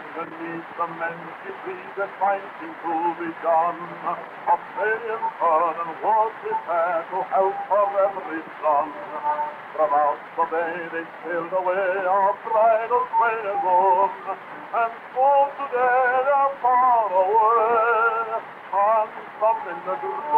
Beneath the many trees that might seem to be done, Australian sun and was prepared to help her every son. From out the bay they sailed away, our bridal train is on, and so today they're far away, and some in the